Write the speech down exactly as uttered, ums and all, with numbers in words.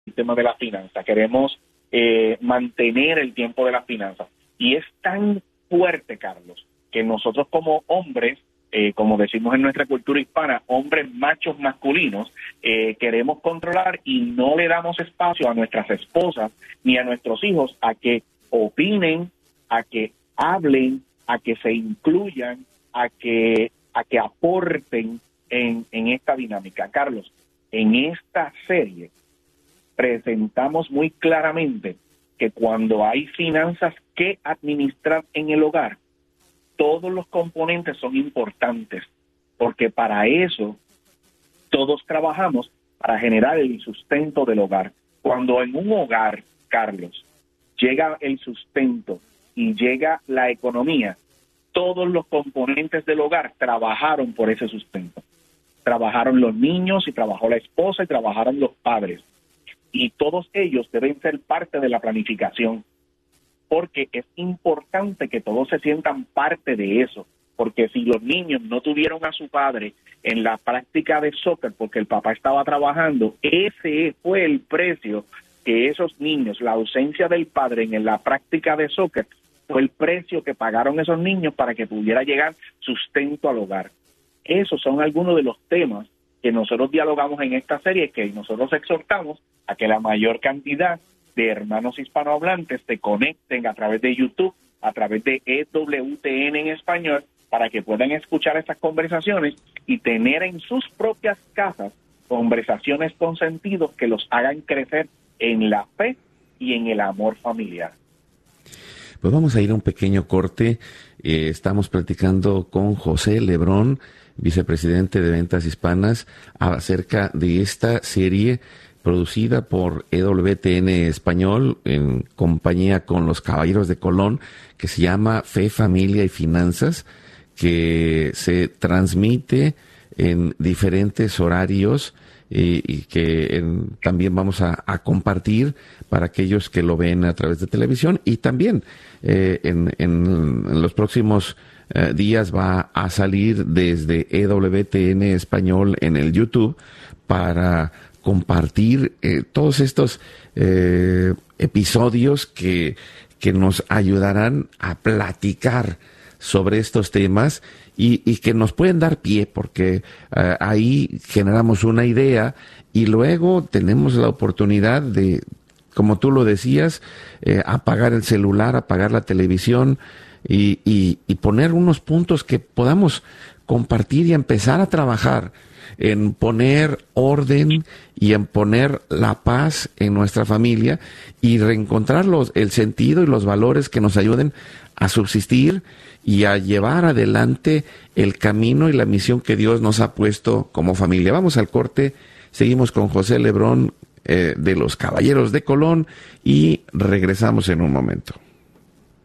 el tema de la finanza, queremos eh, mantener el tiempo de la finanza. Y es tan fuerte, Carlos, que nosotros como hombres, eh, como decimos en nuestra cultura hispana, hombres machos masculinos, eh, queremos controlar y no le damos espacio a nuestras esposas ni a nuestros hijos a que opinen, a que hablen, a que se incluyan, a que, a que aporten en, en esta dinámica. Carlos, en esta serie presentamos muy claramente que cuando hay finanzas que administrar en el hogar, todos los componentes son importantes, porque para eso todos trabajamos para generar el sustento del hogar. Cuando en un hogar, Carlos, llega el sustento y llega la economía, todos los componentes del hogar trabajaron por ese sustento. Trabajaron los niños y trabajó la esposa y trabajaron los padres. Y todos ellos deben ser parte de la planificación, porque es importante que todos se sientan parte de eso, porque si los niños no tuvieron a su padre en la práctica de soccer porque el papá estaba trabajando, ese fue el precio que esos niños, la ausencia del padre en la práctica de soccer, fue el precio que pagaron esos niños para que pudiera llegar sustento al hogar. Esos son algunos de los temas que nosotros dialogamos en esta serie, que nosotros exhortamos a que la mayor cantidad de hermanos hispanohablantes se conecten a través de YouTube, a través de E W T N en español, para que puedan escuchar estas conversaciones y tener en sus propias casas conversaciones con sentido que los hagan crecer en la fe y en el amor familiar. Pues vamos a ir a un pequeño corte. Eh, estamos platicando con José Lebrón, vicepresidente de Ventas Hispanas, acerca de esta serie producida por E W T N Español en compañía con los Caballeros de Colón, que se llama Fe, Familia y Finanzas, que se transmite en diferentes horarios y, y que en, también vamos a, a compartir para aquellos que lo ven a través de televisión, y también eh, en, en, en los próximos eh, días va a salir desde E W T N Español en el YouTube para compartir eh, todos estos eh, episodios que, que nos ayudarán a platicar sobre estos temas y, y que nos pueden dar pie, porque uh, ahí generamos una idea y luego tenemos la oportunidad de, como tú lo decías, eh, apagar el celular, apagar la televisión y, y, y poner unos puntos que podamos compartir y empezar a trabajar en poner orden y en poner la paz en nuestra familia y reencontrar los, el sentido y los valores que nos ayuden a subsistir y a llevar adelante el camino y la misión que Dios nos ha puesto como familia. Vamos al corte, seguimos con José Lebrón eh, de los Caballeros de Colón y regresamos en un momento.